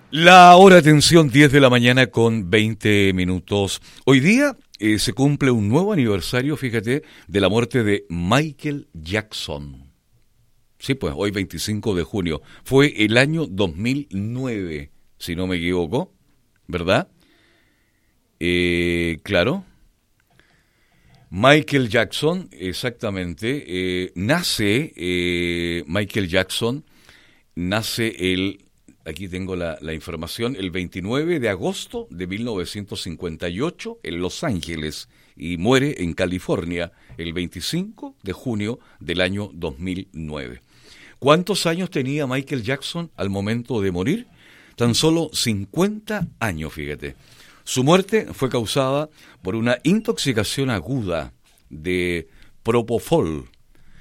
La hora, atención, 10 de la mañana con 20 minutos. Hoy día se cumple un nuevo aniversario, fíjate, de la muerte de Michael Jackson. Sí, pues hoy 25 de junio. Fue el año 2009, si no me equivoco, ¿verdad? Claro. Michael Jackson, exactamente. Michael Jackson nace aquí tengo la información, el 29 de agosto de 1958 en Los Ángeles y muere en California el 25 de junio del año 2009. ¿Cuántos años tenía Michael Jackson al momento de morir? Tan solo 50 años, fíjate. Su muerte fue causada por una intoxicación aguda de propofol,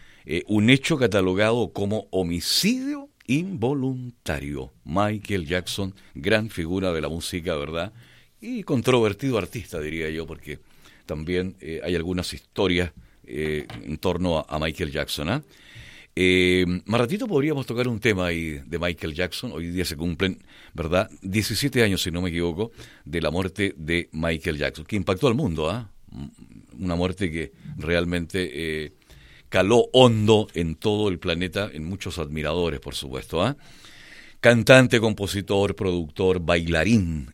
un hecho catalogado como homicidio involuntario. Michael Jackson, gran figura de la música, ¿verdad? Y controvertido artista, diría yo, porque también hay algunas historias en torno a Michael Jackson, ¿ah? Más ratito podríamos tocar un tema ahí de Michael Jackson. Hoy día se cumplen, ¿verdad?, 17 años, si no me equivoco, de la muerte de Michael Jackson, que impactó al mundo, ¿ah? Una muerte que realmente caló hondo en todo el planeta, en muchos admiradores, por supuesto, ¿ah? Cantante, compositor, productor, bailarín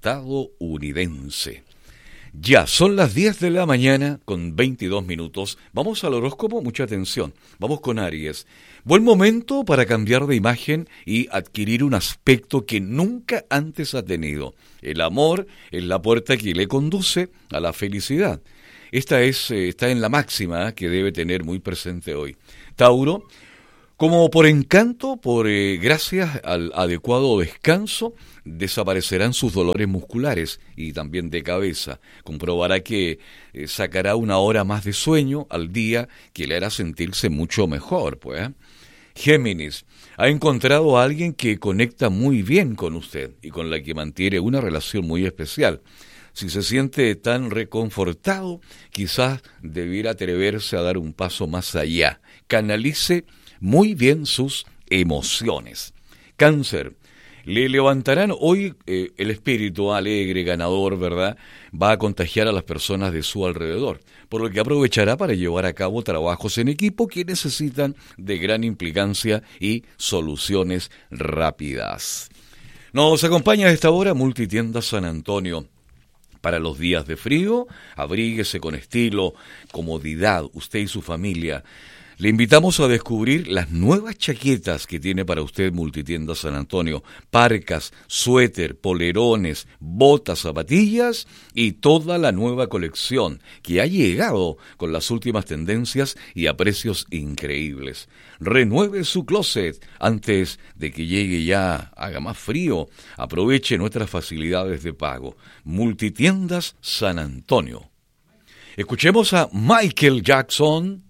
estadounidense. Ya, son las 10 de la mañana con 22 minutos. Vamos al horóscopo, mucha atención. Vamos con Aries. Buen momento para cambiar de imagen y adquirir un aspecto que nunca antes ha tenido. El amor es la puerta que le conduce a la felicidad. Esta está en la máxima que debe tener muy presente hoy. Tauro, como por encanto, gracias al adecuado descanso, desaparecerán sus dolores musculares y también de cabeza. Comprobará que sacará una hora más de sueño al día que le hará sentirse mucho mejor, pues. Géminis, ha encontrado a alguien que conecta muy bien con usted y con la que mantiene una relación muy especial. Si se siente tan reconfortado, quizás debiera atreverse a dar un paso más allá. Canalice muy bien sus emociones. Cáncer, le levantarán hoy el espíritu alegre, ganador, ¿verdad? Va a contagiar a las personas de su alrededor, por lo que aprovechará para llevar a cabo trabajos en equipo que necesitan de gran implicancia y soluciones rápidas. Nos acompaña a esta hora Multitiendas San Antonio. Para los días de frío, abríguese con estilo, comodidad, usted y su familia. Le invitamos a descubrir las nuevas chaquetas que tiene para usted Multitiendas San Antonio. Parcas, suéter, polerones, botas, zapatillas y toda la nueva colección que ha llegado con las últimas tendencias y a precios increíbles. Renueve su closet antes de que llegue ya, haga más frío. Aproveche nuestras facilidades de pago. Multitiendas San Antonio. Escuchemos a Michael Jackson.